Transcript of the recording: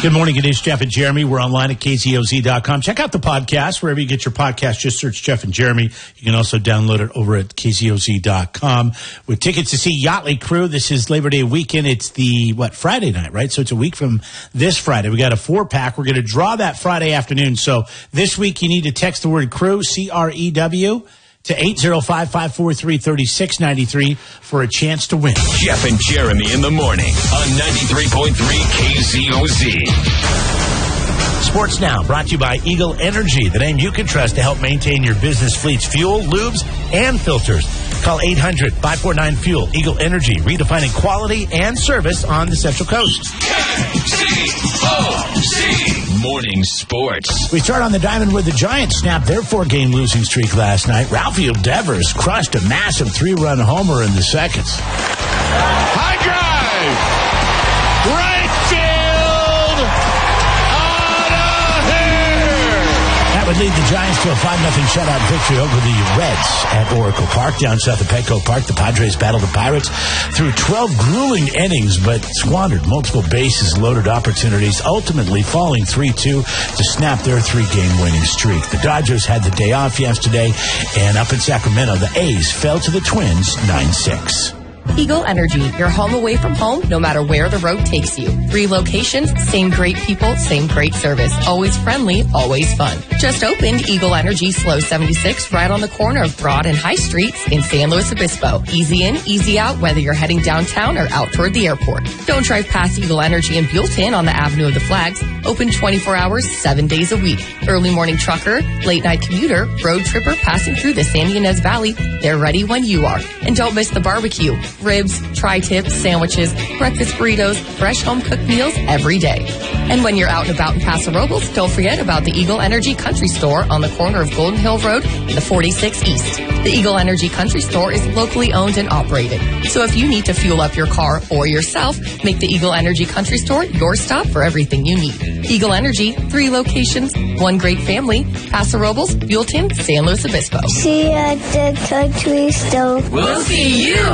Good morning. It is Jeff and Jeremy. We're online at KZOZ.com. Check out the podcast. Wherever you get your podcast, just search Jeff and Jeremy. You can also download it over at KZOZ.com. With tickets to see Yachtly Crew, this is Labor Day weekend. It's the, Friday night, right? So it's a week from this Friday. We got a 4-pack. We're going to draw that Friday afternoon. So this week you need to text the word crew, C-R-E-W, to 805-543-3693 for a chance to win. Jeff and Jeremy in the morning on 93.3 KZOZ. Sports Now, brought to you by Eagle Energy, the name you can trust to help maintain your business fleet's fuel, lubes, and filters. Call 800-549-FUEL. Eagle Energy, redefining quality and service on the Central Coast. KZOZ Morning Sports. We start on the diamond where the Giants snapped their 4-game losing streak last night. Ralphie Devers crushed a massive 3-run homer in the seconds. High drive! Right field! Out of here! That would lead the Giants to a 5-0 shutout victory over the Reds at Oracle Park. Down south of Petco Park, the Padres battled the Pirates through 12 grueling innings, but squandered multiple bases loaded opportunities, ultimately falling 3-2 to snap their 3-game winning streak. The Dodgers had the day off yesterday, and up in Sacramento, the A's fell to the Twins 9-6. Eagle Energy, your home away from home, no matter where the road takes you. 3 locations, same great people, same great service. Always friendly, always fun. Just opened Eagle Energy Slow 76 right on the corner of Broad and High Streets in San Luis Obispo. Easy in, easy out, whether you're heading downtown or out toward the airport. Don't drive past Eagle Energy in Buellton on the Avenue of the Flags. Open 24 hours, 7 days a week. Early morning trucker, late night commuter, road tripper passing through the San Ynez Valley. They're ready when you are. And don't miss the barbecue. Ribs, tri-tips, sandwiches, breakfast burritos, fresh home-cooked meals every day. And when you're out and about in Paso Robles, don't forget about the Eagle Energy Country Store on the corner of Golden Hill Road and the 46 East. The Eagle Energy Country Store is locally owned and operated. So if you need to fuel up your car or yourself, make the Eagle Energy Country Store your stop for everything you need. Eagle Energy, 3 locations, 1 great family, Paso Robles, Buellton, San Luis Obispo. See you at the country store. We'll see you